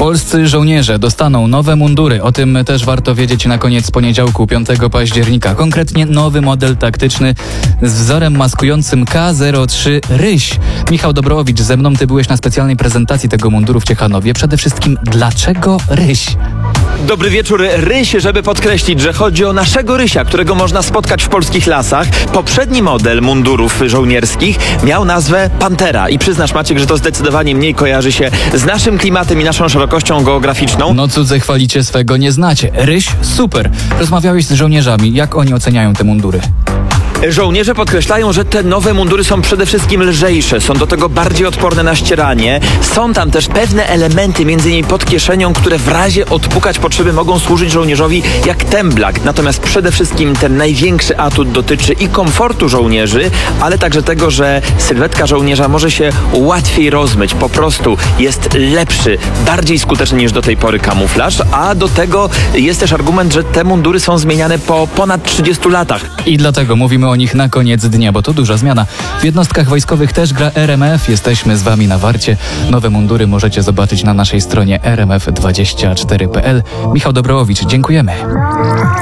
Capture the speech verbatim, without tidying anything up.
Polscy żołnierze dostaną nowe mundury. O tym też warto wiedzieć na koniec poniedziałku, piątego października. Konkretnie nowy model taktyczny z wzorem maskującym K zero trzy Ryś. Michał Dobrowicz ze mną, ty byłeś na specjalnej prezentacji tego munduru w Ciechanowie. Przede wszystkim, dlaczego Ryś? Dobry wieczór, Ryś, żeby podkreślić, że chodzi o naszego Rysia, którego można spotkać w polskich lasach. Poprzedni model mundurów żołnierskich miał nazwę Pantera i przyznasz, Maciek, że to zdecydowanie mniej kojarzy się z naszym klimatem i naszą szerokością geograficzną. No cudze chwalicie, swego nie znacie. Ryś super. Rozmawiałeś z żołnierzami, jak oni oceniają te mundury? Żołnierze podkreślają, że te nowe mundury są przede wszystkim lżejsze, są do tego bardziej odporne na ścieranie. Są tam też pewne elementy, między innymi pod kieszenią, które w razie odpukać potrzeby mogą służyć żołnierzowi jak temblak. Natomiast przede wszystkim ten największy atut dotyczy i komfortu żołnierzy, ale także tego, że sylwetka żołnierza może się łatwiej rozmyć. Po prostu jest lepszy, bardziej skuteczny niż do tej pory kamuflaż, a do tego jest też argument, że te mundury są zmieniane po ponad trzydziestu latach. I dlatego mówimy o nich na koniec dnia, bo to duża zmiana. W jednostkach wojskowych też gra R M F. Jesteśmy z wami na warcie. Nowe mundury możecie zobaczyć na naszej stronie r m f dwadzieścia cztery kropka p l. Michał Dobrowicz, dziękujemy.